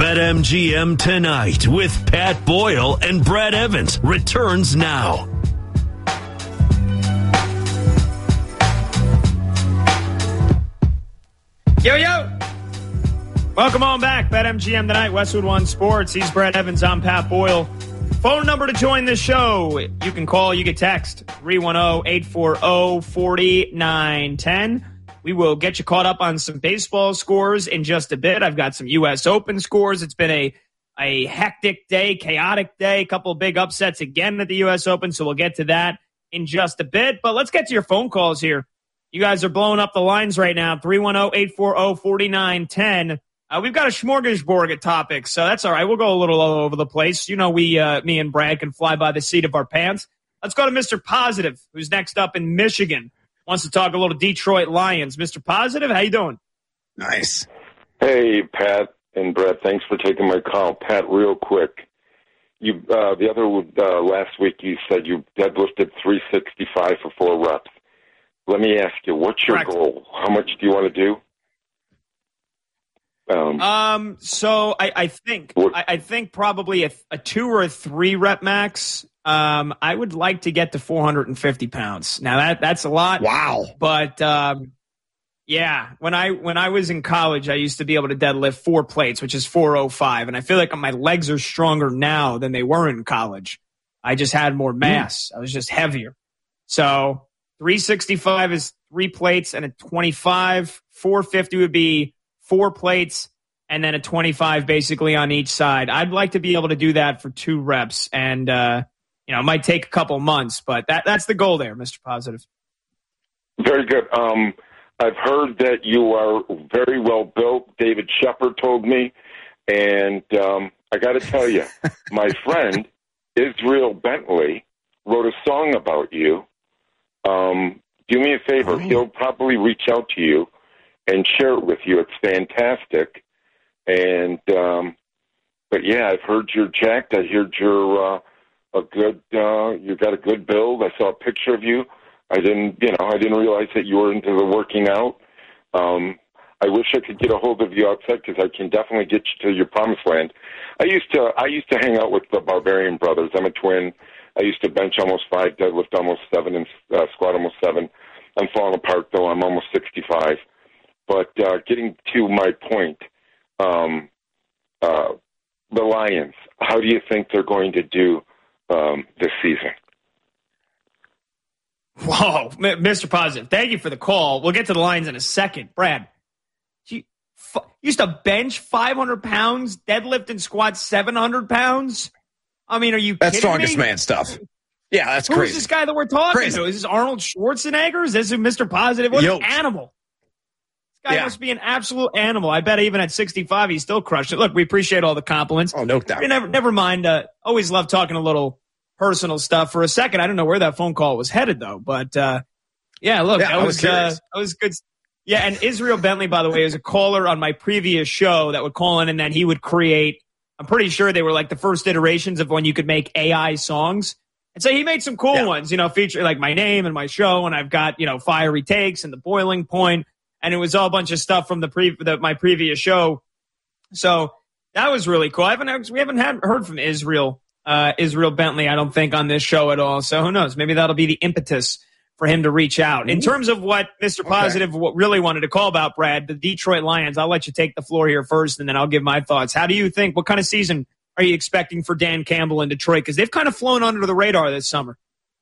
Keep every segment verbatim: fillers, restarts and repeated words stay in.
BetMGM Tonight with Pat Boyle and Brad Evans returns now. Yo, yo. Welcome on back. BetMGM Tonight, Westwood One Sports. He's Brad Evans. I'm Pat Boyle. Phone number to join the show. You can call, you can text three one zero, eight four zero, four nine one zero. We will get you caught up on some baseball scores in just a bit. I've got some U S Open scores. It's been a, a hectic day, chaotic day, a couple of big upsets again at the U S Open, so we'll get to that in just a bit. But let's get to your phone calls here. You guys are blowing up the lines right now, three one zero, eight four zero, four nine one zero. Uh, we've got a smorgasbord of topics, so that's all right. We'll go a little all over the place. You know, we, uh, me and Brad can fly by the seat of our pants. Let's go to Mister Positive, who's next up in Michigan. Wants to talk a little Detroit Lions. Mister Positive, how you doing? Nice. Hey, Pat and Brad, thanks for taking my call. Pat, real quick, you uh, the other uh, last week you said you deadlifted three sixty-five for four reps. Let me ask you, what's your Correct. goal? How much do you want to do? Um, um so I, I think I, I think probably a, a two or a three rep max. Um, I would like to get to four hundred fifty pounds. Now that that's a lot. Wow. But um, yeah, when I when I was in college, I used to be able to deadlift four plates, which is four oh five, and I feel like my legs are stronger now than they were in college. I just had more mass. Mm. I was just heavier. So three sixty-five is three plates and a twenty-five. four fifty would be four plates and then a twenty-five basically on each side. I'd like to be able to do that for two reps, and uh, you know, it might take a couple months, but that that's the goal there, Mister Positive. Very good. Um, I've heard that you are very well built. David Shepard told me, and um, I got to tell you, my friend Israel Bentley wrote a song about you. Um, do me a favor. Oh. He'll probably reach out to you and share it with you. It's fantastic. And, um, but yeah, I've heard you're jacked. I heard you're, uh, a good, uh, you got a good build. I saw a picture of you. I didn't, you know, I didn't realize that you were into the working out. Um, I wish I could get a hold of you outside because I can definitely get you to your promised land. I used to, I used to hang out with the Barbarian Brothers. I'm a twin. I used to bench almost five, deadlift almost seven, and uh, squat almost seven. I'm falling apart though. I'm almost sixty-five. But uh, getting to my point, um, uh, the Lions, how do you think they're going to do um, this season? Whoa, Mister Positive, thank you for the call. We'll get to the Lions in a second. Brad, you f- used to bench five hundred pounds, deadlift and squat seven hundred pounds? I mean, are you That's kidding strongest me? man stuff. Yeah, that's Who's crazy. Who's this guy that we're talking crazy. to? Is this Arnold Schwarzenegger? Is this Mister Positive? What an animal. This guy yeah. must be an absolute animal. I bet even at sixty-five, he still crushed it. Look, we appreciate all the compliments. Oh, no doubt. Never, never mind. Uh, always love talking a little personal stuff. For a second, I don't know where that phone call was headed, though. But, uh, yeah, look, yeah, that, was, was uh, that was good. Yeah, and Israel Bentley, by the way, is a caller on my previous show that would call in, and then he would create, I'm pretty sure they were like the first iterations of when you could make A I songs. And so he made some cool yeah. ones, you know, featuring like my name and my show, and I've got, you know, Fiery Takes and The Boiling Point, and it was all a bunch of stuff from the pre the, my previous show. So that was really cool. I haven't we haven't had, heard from Israel uh, Israel Bentley, I don't think, on this show at all. So who knows? Maybe that'll be the impetus for him to reach out. In terms of what Mister Okay. Positive what really wanted to call about, Brad, the Detroit Lions, I'll let you take the floor here first, and then I'll give my thoughts. How do you think, what kind of season are you expecting for Dan Campbell in Detroit? Because they've kind of flown under the radar this summer.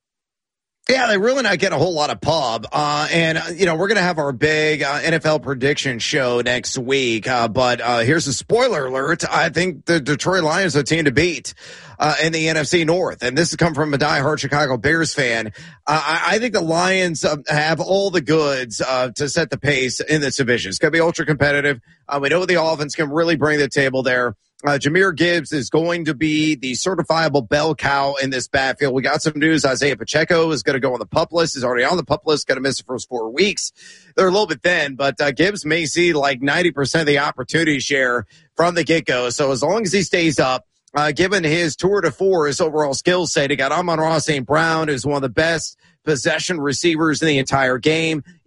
Yeah, they really not getting a whole lot of pub. Uh, and, uh, you know, we're going to have our big uh, N F L prediction show next week. Uh, but uh, here's a spoiler alert. I think the Detroit Lions are the team to beat uh, in the N F C North. And this has come from a diehard Chicago Bears fan. Uh, I, I think the Lions uh, have all the goods uh, to set the pace in this division. It's going to be ultra competitive. Uh, we know the offense can really bring the table there. Uh, Jahmyr Gibbs is going to be the certifiable bell cow in this backfield. We got some news. Isaiah Pacheco is going to go on the PUP list. He's already on the PUP list. Going to miss the first four weeks. They're a little bit thin, but uh, Gibbs may see like ninety percent of the opportunity share from the get-go. So as long as he stays up, uh, given his tour de force, his overall skill set, he got Amon-Ra Saint Brown, who's one of the best possession receivers in the entire game.